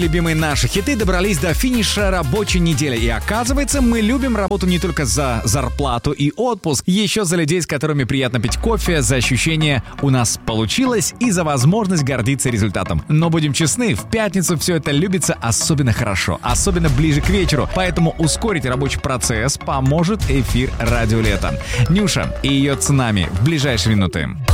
Любимые наши хиты добрались до финиша рабочей недели. И оказывается, мы любим работу не только за зарплату и отпуск, еще за людей, с которыми приятно пить кофе, за ощущение «у нас получилось» и за возможность гордиться результатом. Но будем честны, в пятницу все это любится особенно хорошо, особенно ближе к вечеру. Поэтому ускорить рабочий процесс поможет эфир «Радио Лето». Нюша и ее «Цунами» в ближайшие минуты.